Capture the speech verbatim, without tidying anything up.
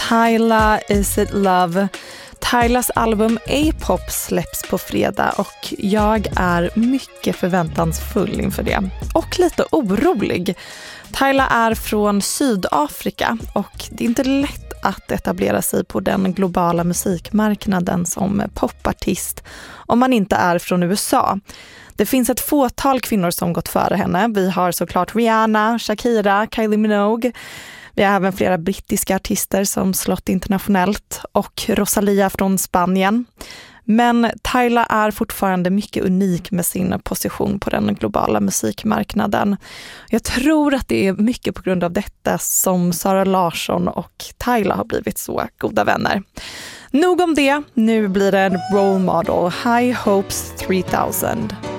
Tyla, Is It Love. Tylas album A-pop släpps på fredag och jag är mycket förväntansfull inför det. Och lite orolig. Tyla är från Sydafrika och det är inte lätt att etablera sig på den globala musikmarknaden som popartist om man inte är från U S A. Det finns ett fåtal kvinnor som gått före henne. Vi har såklart Rihanna, Shakira, Kylie Minogue. Vi har även flera brittiska artister som slått internationellt och Rosalía från Spanien. Men Tyla är fortfarande mycket unik med sin position på den globala musikmarknaden. Jag tror att det är mycket på grund av detta som Zara Larsson och Tyla har blivit så goda vänner. Nog om det, nu blir det en role model, High Hopes tre tusen.